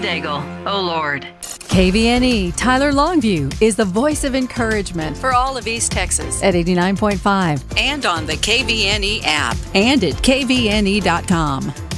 Daigle, oh Lord. KVNE Tyler Longview is the voice of encouragement for all of East Texas at 89.5 and on the KVNE app and at kvne.com.